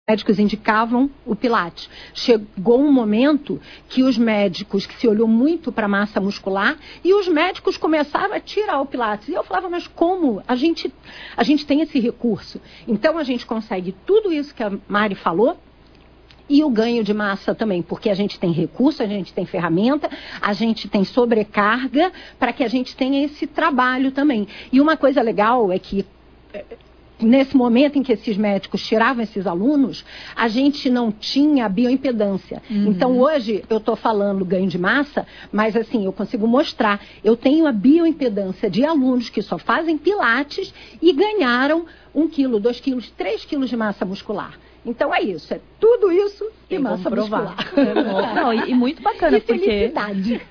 médicos indicavam o Pilates. Chegou um momento que os médicos, que se olhou muito para a massa muscular, e os médicos começaram a tirar o Pilates. E eu falava, mas como? A gente tem esse recurso. Então a gente consegue tudo isso que a Mari falou, e o ganho de massa também, porque a gente tem recurso, a gente tem ferramenta, a gente tem sobrecarga, para que a gente tenha esse trabalho também. E uma coisa legal é que nesse momento em que esses médicos tiravam esses alunos, a gente não tinha bioimpedância. Então, hoje, eu estou falando ganho de massa, mas assim, eu consigo mostrar. Eu tenho a bioimpedância de alunos que só fazem pilates e ganharam 1 quilo, 2 quilos, 3 quilos de massa muscular. Então, é isso. É tudo isso e massa muscular. Não, e muito bacana, e porque... felicidade.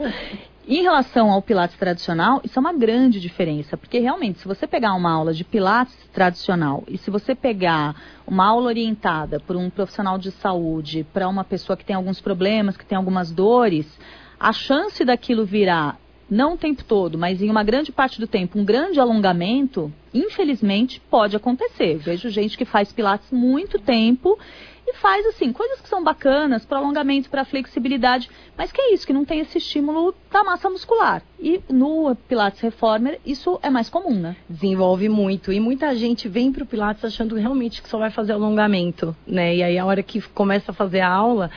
Em relação ao Pilates tradicional, isso é uma grande diferença, porque realmente, se você pegar uma aula de Pilates tradicional e se você pegar uma aula orientada por um profissional de saúde para uma pessoa que tem alguns problemas, que tem algumas dores, a chance daquilo virar, não o tempo todo, mas em uma grande parte do tempo, um grande alongamento, infelizmente, pode acontecer. Vejo gente que faz Pilates muito tempo e faz, assim, coisas que são bacanas para alongamento, para flexibilidade, mas que é isso, que não tem esse estímulo da massa muscular. E no Pilates Reformer, isso é mais comum, né? Desenvolve muito. E muita gente vem pro Pilates achando realmente que só vai fazer alongamento, né? E aí, a hora que começa a fazer a aula,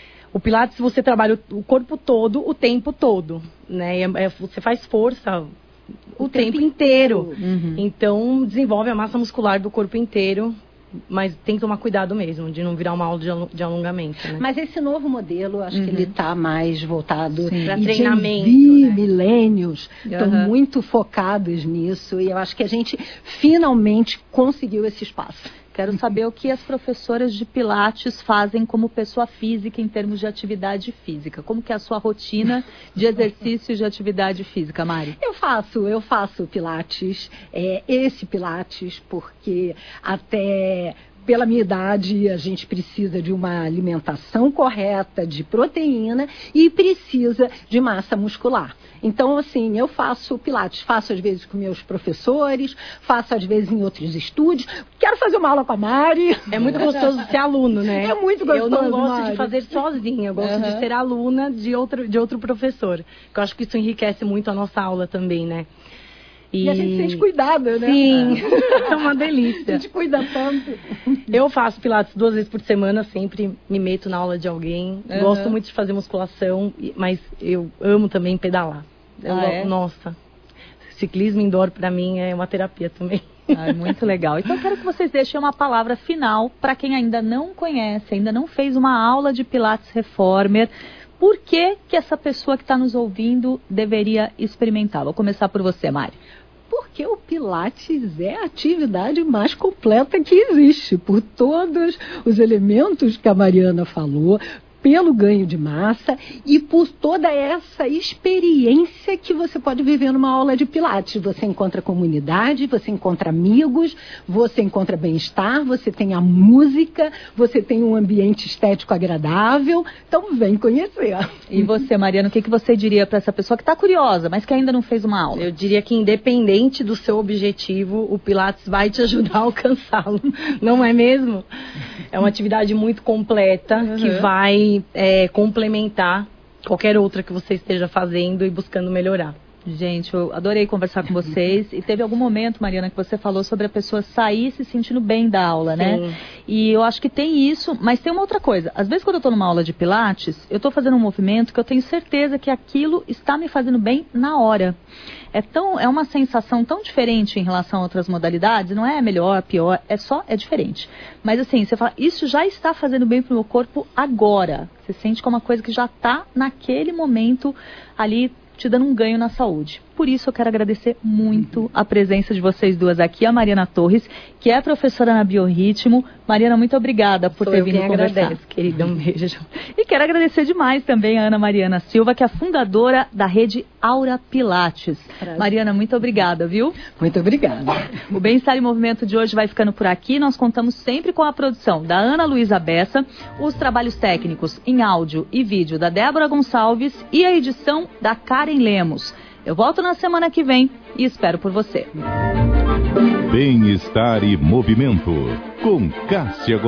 o Pilates você trabalha o corpo todo, o tempo todo, né? Você faz força o tempo inteiro. Então, desenvolve a massa muscular do corpo inteiro. Mas tem que tomar cuidado mesmo, de não virar uma aula de alongamento, né? Mas esse novo modelo, acho que ele está mais voltado para treinamento, né? Milênios estão muito focados nisso. E eu acho que a gente finalmente conseguiu esse espaço. Quero saber o que as professoras de Pilates fazem como pessoa física em termos de atividade física. Como que é a sua rotina de exercícios de atividade física, Mari? Eu faço Pilates, esse Pilates, porque até pela minha idade a gente precisa de uma alimentação correta, de proteína e precisa de massa muscular. Então, assim, eu faço Pilates, faço às vezes com meus professores, faço às vezes em outros estúdios. Quero fazer uma aula com a Mari. É muito gostoso ser aluno, né? É muito gostoso, eu não gosto Mari. de fazer sozinha, eu gosto de ser aluna de outro professor. Eu acho que isso enriquece muito a nossa aula também, né? E a gente sente cuidado, né? Sim, é uma delícia. A gente cuida tanto. Eu faço Pilates 2 vezes por semana, sempre me meto na aula de alguém. Gosto muito de fazer musculação, mas eu amo também pedalar. Nossa, ciclismo indoor pra mim é uma terapia também. Muito legal. Então eu quero que vocês deixem uma palavra final para quem ainda não conhece, ainda não fez uma aula de Pilates Reformer. Por que essa pessoa que está nos ouvindo deveria experimentar? Vou começar por você, Mari. Porque o Pilates é a atividade mais completa que existe, por todos os elementos que a Mariana falou, pelo ganho de massa e por toda essa experiência que você pode viver numa aula de Pilates. Você encontra comunidade, você encontra amigos, você encontra bem-estar, você tem a música, você tem um ambiente estético agradável. Então, vem conhecer. E você, Mariana, o que você diria para essa pessoa que está curiosa, mas que ainda não fez uma aula? Eu diria que independente do seu objetivo, o Pilates vai te ajudar a alcançá-lo. Não é mesmo? É uma atividade muito completa que vai complementar qualquer outra que você esteja fazendo e buscando melhorar. Gente, eu adorei conversar com vocês. E teve algum momento, Mariana, que você falou sobre a pessoa sair se sentindo bem da aula, né? E eu acho que tem isso, mas tem uma outra coisa. Às vezes, quando eu estou numa aula de Pilates, eu estou fazendo um movimento que eu tenho certeza que aquilo está me fazendo bem na hora. É uma sensação tão diferente em relação a outras modalidades, não é melhor, pior, é diferente. Mas assim, você fala, isso já está fazendo bem para o meu corpo agora. Você sente que é uma coisa que já está naquele momento ali te dando um ganho na saúde. Por isso eu quero agradecer muito a presença de vocês duas aqui, a Mariana Torres, que é professora na Biorritmo. Mariana, muito obrigada por ter vindo conversar. Agradeço, querida, um beijo. E quero agradecer demais também a Ana Mariana Silva, que é a fundadora da rede Aura Pilates. Mariana, muito obrigada, viu? Muito obrigada. O Bem-Estar em Movimento de hoje vai ficando por aqui. Nós contamos sempre com a produção da Ana Luísa Bessa, os trabalhos técnicos em áudio e vídeo da Débora Gonçalves e a edição da Karen Lemos. Eu volto na semana que vem e espero por você. Bem-Estar e Movimento, com Cássia